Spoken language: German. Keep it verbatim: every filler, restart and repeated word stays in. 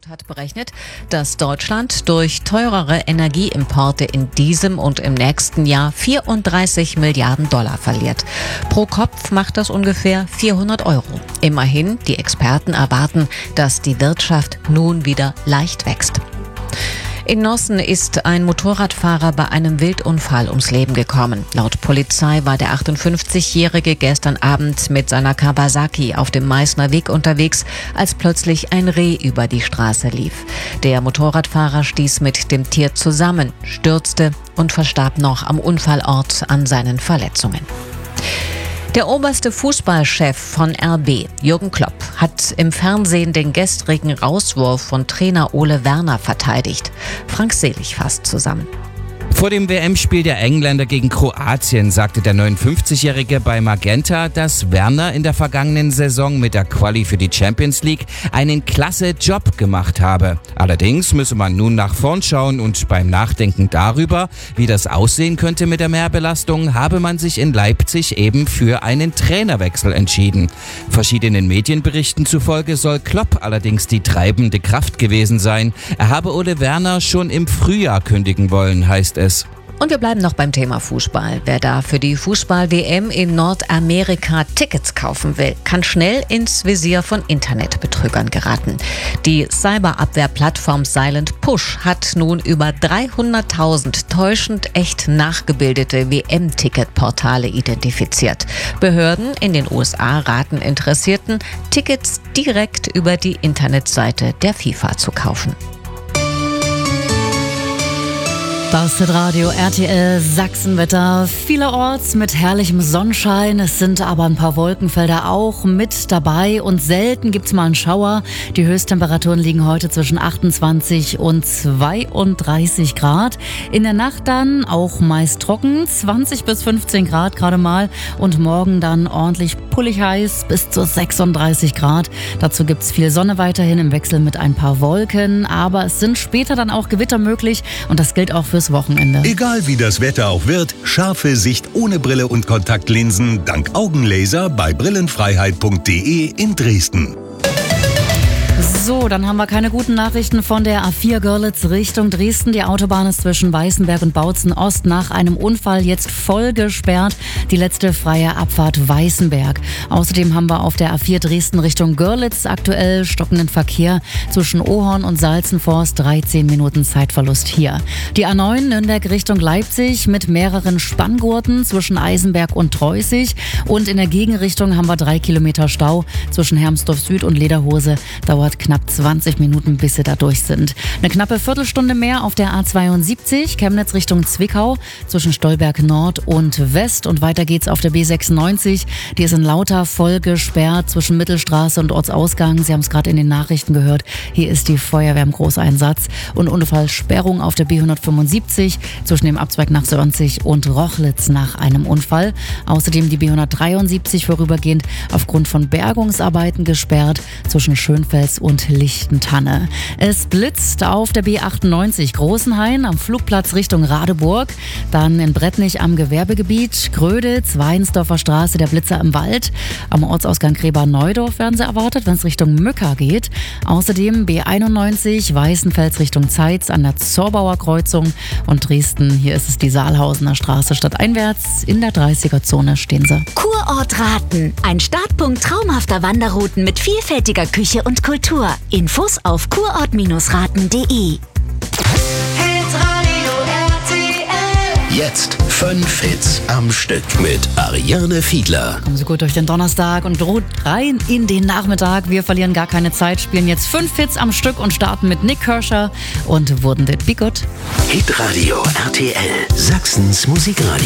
hat berechnet, dass Deutschland durch teurere Energieimporte in diesem und im nächsten Jahr vierunddreißig Milliarden Dollar verliert. Pro Kopf macht das ungefähr vierhundert Euro. Immerhin, die Experten erwarten, dass die Wirtschaft nun wieder leicht wächst. In Nossen ist ein Motorradfahrer bei einem Wildunfall ums Leben gekommen. Laut Polizei war der achtundfünfzigjährige gestern Abend mit seiner Kawasaki auf dem Meißner Weg unterwegs, als plötzlich ein Reh über die Straße lief. Der Motorradfahrer stieß mit dem Tier zusammen, stürzte und verstarb noch am Unfallort an seinen Verletzungen. Der oberste Fußballchef von R B, Jürgen Klopp, hat im Fernsehen den gestrigen Rauswurf von Trainer Ole Werner verteidigt. Frank Selig fasst zusammen. Vor dem W M-Spiel der Engländer gegen Kroatien sagte der neunundfünfzigjährige bei Magenta, dass Werner in der vergangenen Saison mit der Quali für die Champions League einen klasse Job gemacht habe. Allerdings müsse man nun nach vorn schauen und beim Nachdenken darüber, wie das aussehen könnte mit der Mehrbelastung, habe man sich in Leipzig eben für einen Trainerwechsel entschieden. Verschiedenen Medienberichten zufolge soll Klopp allerdings die treibende Kraft gewesen sein. Er habe Ole Werner schon im Frühjahr kündigen wollen, heißt es. Und wir bleiben noch beim Thema Fußball. Wer da für die Fußball-W M in Nordamerika Tickets kaufen will, kann schnell ins Visier von Internetbetrügern geraten. Die Cyberabwehrplattform Silent Push hat nun über dreihunderttausend täuschend echt nachgebildete W M-Ticketportale identifiziert. Behörden in den U S A raten Interessierten, Tickets direkt über die Internetseite der FIFA zu kaufen. Das Radio R T L Sachsenwetter. Vielerorts mit herrlichem Sonnenschein. Es sind aber ein paar Wolkenfelder auch mit dabei und selten gibt's mal einen Schauer. Die Höchsttemperaturen liegen heute zwischen achtundzwanzig und zweiunddreißig Grad. In der Nacht dann auch meist trocken, zwanzig bis fünfzehn Grad gerade mal. Und morgen dann ordentlich pullig heiß bis zu sechsunddreißig Grad. Dazu gibt's viel Sonne weiterhin im Wechsel mit ein paar Wolken. Aber es sind später dann auch Gewitter möglich und das gilt auch für Wochenende. Egal wie das Wetter auch wird, scharfe Sicht ohne Brille und Kontaktlinsen dank Augenlaser bei brillenfreiheit punkt de in Dresden. So, dann haben wir keine guten Nachrichten von der A vier Görlitz Richtung Dresden. Die Autobahn ist zwischen Weißenberg und Bautzen Ost nach einem Unfall jetzt voll gesperrt. Die letzte freie Abfahrt Weißenberg. Außerdem haben wir auf der A vier Dresden Richtung Görlitz aktuell stockenden Verkehr zwischen Ohorn und Salzenforst. dreizehn Minuten Zeitverlust hier. Die A neun Nürnberg Richtung Leipzig mit mehreren Spanngurten zwischen Eisenberg und Treußig. Und in der Gegenrichtung haben wir drei Kilometer Stau zwischen Hermsdorf Süd und Lederhose. Dauert knapp zwanzig Minuten, bis sie da durch sind. Eine knappe Viertelstunde mehr auf der A zweiundsiebzig, Chemnitz Richtung Zwickau, zwischen Stolberg Nord und West. Und weiter geht's auf der B sechsundneunzig. Die ist in Lauter voll gesperrt zwischen Mittelstraße und Ortsausgang. Sie haben es gerade in den Nachrichten gehört. Hier ist die Feuerwehr im Großeinsatz. Und Unfallsperrung auf der B hundertfünfundsiebzig zwischen dem Abzweig nach Sörnzig und Rochlitz nach einem Unfall. Außerdem die B hundertdreiundsiebzig vorübergehend aufgrund von Bergungsarbeiten gesperrt zwischen Schönfels und Lichtentanne. Es blitzt auf der B achtundneunzig Großenhain am Flugplatz Richtung Radeburg, dann in Brettnich am Gewerbegebiet, Gröditz, Weinsdorfer Straße, der Blitzer im Wald, am Ortsausgang Gräber-Neudorf werden sie erwartet, wenn es Richtung Mücker geht. Außerdem B einundneunzig Weißenfels Richtung Zeitz an der Zorbauer Kreuzung und Dresden, hier ist es die Saalhausener Straße stadteinwärts, in der dreißiger-Zone stehen sie. Kurort Raten, ein Startpunkt traumhafter Wanderrouten mit vielfältiger Küche und Kultur. Infos auf kurort Raten punkt de. Jetzt fünf Hits am Stück mit Ariane Fiedler. Kommen Sie gut durch den Donnerstag und gut rein in den Nachmittag. Wir verlieren gar keine Zeit, spielen jetzt fünf Hits am Stück und starten mit Nick Kershaw und Wouldn't It Be Good? Hitradio R T L, Sachsens Musikradio.